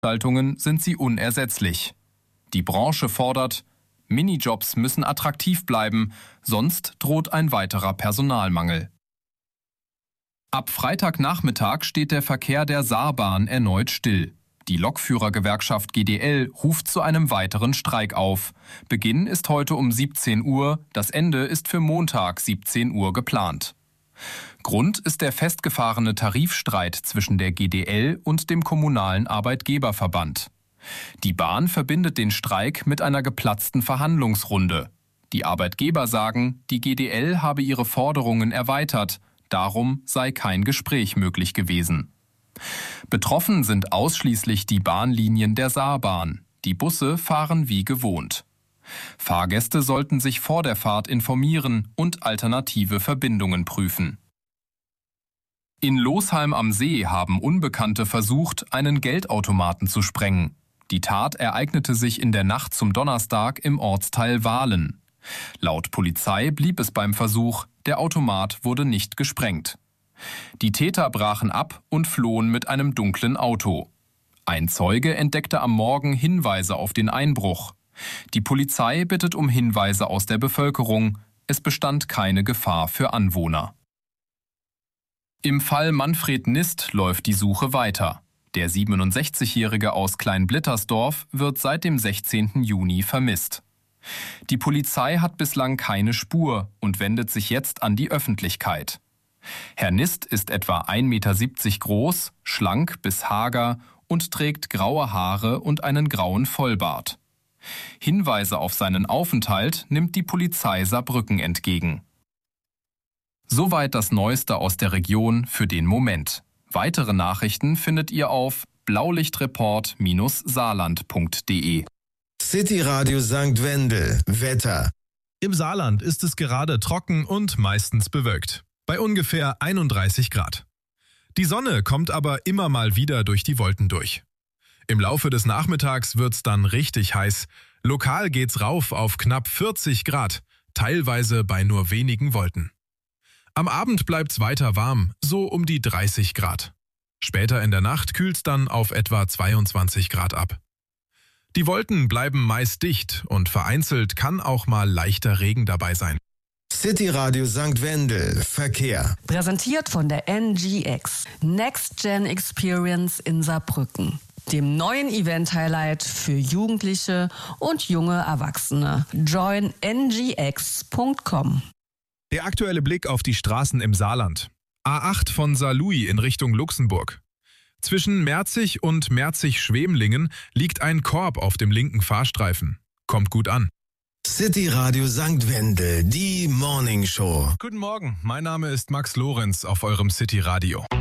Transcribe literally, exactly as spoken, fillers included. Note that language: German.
Veranstaltungen sind sie unersetzlich. Die Branche fordert, Minijobs müssen attraktiv bleiben, sonst droht ein weiterer Personalmangel. Ab Freitagnachmittag steht der Verkehr der Saarbahn erneut still. Die Lokführergewerkschaft G D L ruft zu einem weiteren Streik auf. Beginn ist heute um siebzehn Uhr, das Ende ist für Montag siebzehn Uhr geplant. Grund ist der festgefahrene Tarifstreit zwischen der G D L und dem kommunalen Arbeitgeberverband. Die Bahn verbindet den Streik mit einer geplatzten Verhandlungsrunde. Die Arbeitgeber sagen, die G D L habe ihre Forderungen erweitert, darum sei kein Gespräch möglich gewesen. Betroffen sind ausschließlich die Bahnlinien der Saarbahn. Die Busse fahren wie gewohnt. Fahrgäste sollten sich vor der Fahrt informieren und alternative Verbindungen prüfen. In Losheim am See haben Unbekannte versucht, einen Geldautomaten zu sprengen. Die Tat ereignete sich in der Nacht zum Donnerstag im Ortsteil Wahlen. Laut Polizei blieb es beim Versuch, der Automat wurde nicht gesprengt. Die Täter brachen ab und flohen mit einem dunklen Auto. Ein Zeuge entdeckte am Morgen Hinweise auf den Einbruch. Die Polizei bittet um Hinweise aus der Bevölkerung. Es bestand keine Gefahr für Anwohner. Im Fall Manfred Nist läuft die Suche weiter. Der siebenundsechzigjährige aus Kleinblittersdorf wird seit dem sechzehnten Juni vermisst. Die Polizei hat bislang keine Spur und wendet sich jetzt an die Öffentlichkeit. Herr Nist ist etwa ein Meter siebzig groß, schlank bis hager und trägt graue Haare und einen grauen Vollbart. Hinweise auf seinen Aufenthalt nimmt die Polizei Saarbrücken entgegen. Soweit das Neueste aus der Region für den Moment. Weitere Nachrichten findet ihr auf blaulichtreport Bindestrich saarland punkt de. City Radio Sankt Wendel. Wetter. Im Saarland ist es gerade trocken und meistens bewölkt. Bei ungefähr einunddreißig Grad. Die Sonne kommt aber immer mal wieder durch die Wolken durch. Im Laufe des Nachmittags wird's dann richtig heiß. Lokal geht's rauf auf knapp vierzig Grad, teilweise bei nur wenigen Wolken. Am Abend bleibt's weiter warm, so um die dreißig Grad. Später in der Nacht kühlt's dann auf etwa zweiundzwanzig Grad ab. Die Wolken bleiben meist dicht und vereinzelt kann auch mal leichter Regen dabei sein. City Radio Sankt Wendel. Verkehr. Präsentiert von der N G X. Next Gen Experience in Saarbrücken. Dem neuen Event-Highlight für Jugendliche und junge Erwachsene. join n g x punkt com. Der aktuelle Blick auf die Straßen im Saarland. A acht von Saarlouis in Richtung Luxemburg. Zwischen Merzig und Merzig-Schwemlingen liegt ein Korb auf dem linken Fahrstreifen. Kommt gut an. City Radio Sankt Wendel, die Morning Show. Guten Morgen, mein Name ist Max Lorenz auf eurem City Radio.